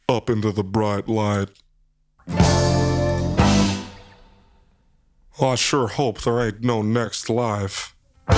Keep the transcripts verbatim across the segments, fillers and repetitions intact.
up into the bright light. Well, I sure hope there ain't no next life.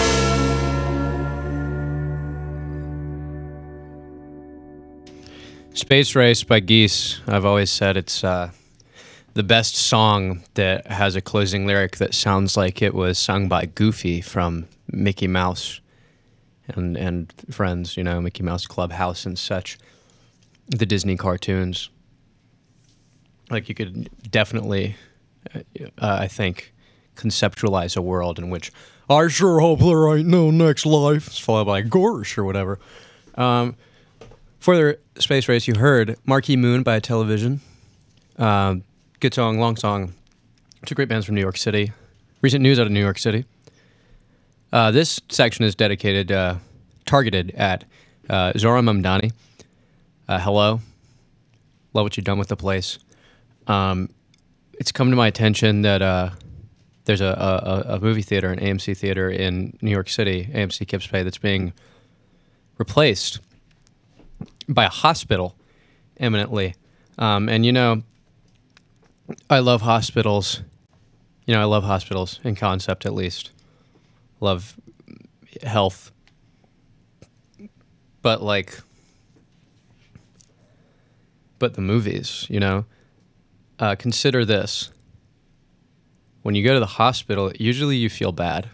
Space Race by Geese. I've always said it's uh, the best song that has a closing lyric that sounds like it was sung by Goofy from Mickey Mouse and, and Friends, you know, Mickey Mouse Clubhouse and such, the Disney cartoons. Like, you could definitely, uh, I think, conceptualize a world in which I sure hope there ain't no next life, it's followed by Gorsh or whatever. Um, for their Space Race, you heard Marquee Moon by Television. Uh, good song, long song. Two great bands from New York City. Recent news out of New York City. Uh, this section is dedicated, uh, targeted at uh, Zora Mamdani. Uh, hello. Love what you've done with the place. Um, it's come to my attention that uh, there's a, a, a movie theater, an A M C theater in New York City, A M C Kips Bay, that's being replaced by a hospital imminently. Um, and, you know, I love hospitals. You know, I love hospitals in concept, at least. Love health. But, like, but the movies, you know, uh, consider this. When you go to the hospital, usually you feel bad.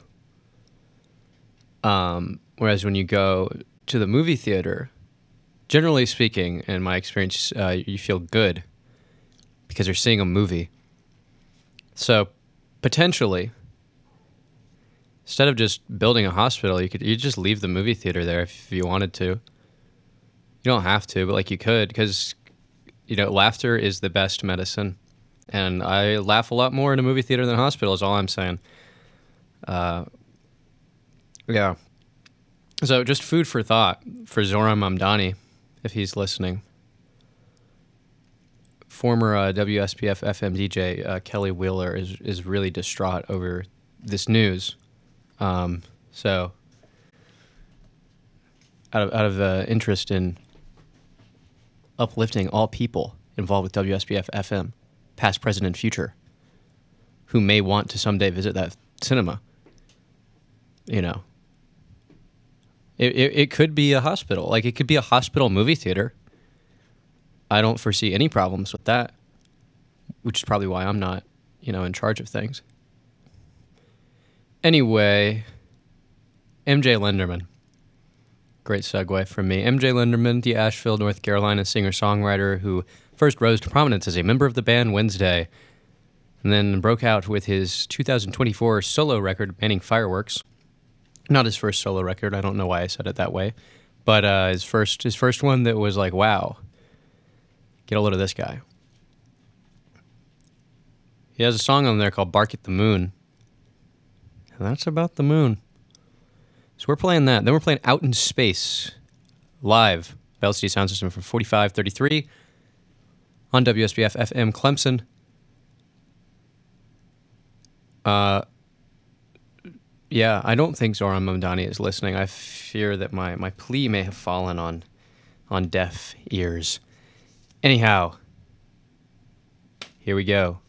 Um, whereas when you go to the movie theater, generally speaking, in my experience, uh, you feel good because you're seeing a movie. So, potentially, instead of just building a hospital, you could you just leave the movie theater there if you wanted to. You don't have to, but like you could, because, you know, laughter is the best medicine. And I laugh a lot more in a movie theater than a hospital, is all I'm saying. Uh, yeah. So just food for thought for Zoran Mamdani, if he's listening. Former uh, W S P F F M D J uh, Kelly Wheeler is is really distraught over this news. Um, so out of out of uh, interest in uplifting all people involved with W S P F F M, past, present, and future, who may want to someday visit that cinema, you know. It, it it could be a hospital. Like, it could be a hospital movie theater. I don't foresee any problems with that, which is probably why I'm not, you know, in charge of things. Anyway, M J Lenderman. Great segue from me. M J Lenderman, the Asheville, North Carolina singer-songwriter who first rose to prominence as a member of the band Wednesday, and then broke out with his two thousand twenty-four solo record, Manning Fireworks. Not his first solo record. I don't know why I said it that way. But uh, his first his first one that was like, wow, get a load of this guy. He has a song on there called Bark at the Moon. And that's about the moon. So we're playing that. Then we're playing Out in Space live by L C D Sound System from forty-five thirty-three on W S B F F M Clemson. Uh... Yeah, I don't think Zoran Mamdani is listening. I fear that my, my plea may have fallen on on deaf ears. Anyhow, here we go.